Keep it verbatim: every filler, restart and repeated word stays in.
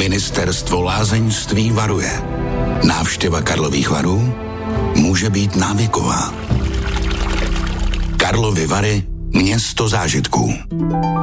Ministerstvo lázeňství varuje. Návštěva Karlových Varů může být návyková. Karlovy Vary, město zážitků.